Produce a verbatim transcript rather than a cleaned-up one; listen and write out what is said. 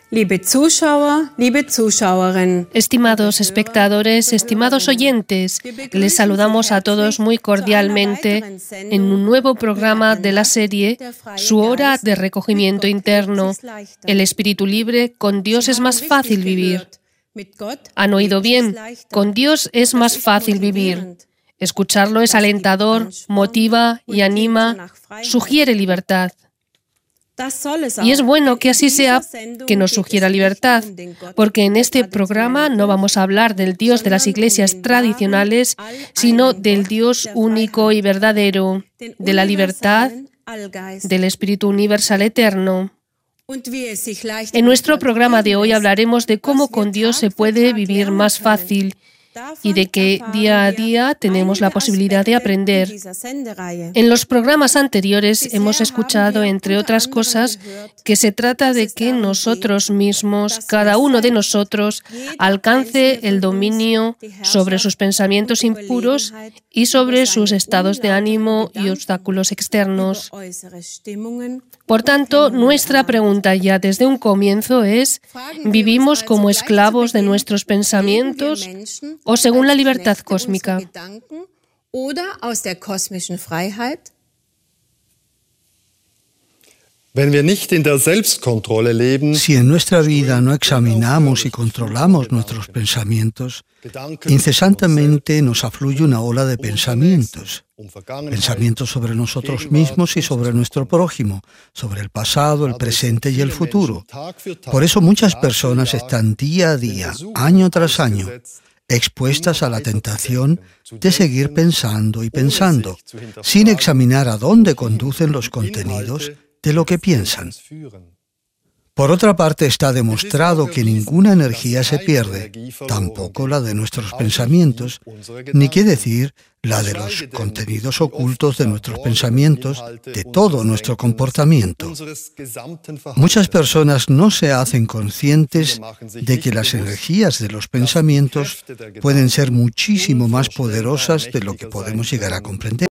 Liebe Zuschauer, liebe Zuschauerinnen. Estimados espectadores, estimados oyentes, les saludamos a todos muy cordialmente en un nuevo programa de la serie Su hora de recogimiento interno, el espíritu libre, con Dios es más fácil vivir. Han oído bien, con Dios es más fácil vivir. Escucharlo es alentador, motiva y anima, sugiere libertad. Y es bueno que así sea, que nos sugiera libertad, porque en este programa no vamos a hablar del Dios de las iglesias tradicionales, sino del Dios único y verdadero, de la libertad, del Espíritu Universal Eterno. En nuestro programa de hoy hablaremos de cómo con Dios se puede vivir más fácil y de que día a día tenemos la posibilidad de aprender. En los programas anteriores hemos escuchado, entre otras cosas, que se trata de que nosotros mismos, cada uno de nosotros, alcance el dominio sobre sus pensamientos impuros y sobre sus estados de ánimo y obstáculos externos. Por tanto, nuestra pregunta ya desde un comienzo es, ¿vivimos como esclavos de nuestros pensamientos o según la libertad cósmica? Si en nuestra vida no examinamos y controlamos nuestros pensamientos, incesantemente nos afluye una ola de pensamientos. Pensamientos sobre nosotros mismos y sobre nuestro prójimo, sobre el pasado, el presente y el futuro. Por eso muchas personas están día a día, año tras año, expuestas a la tentación de seguir pensando y pensando, sin examinar a dónde conducen los contenidos de lo que piensan. Por otra parte, está demostrado que ninguna energía se pierde, tampoco la de nuestros pensamientos, ni qué decir la de los contenidos ocultos de nuestros pensamientos, de todo nuestro comportamiento. Muchas personas no se hacen conscientes de que las energías de los pensamientos pueden ser muchísimo más poderosas de lo que podemos llegar a comprender.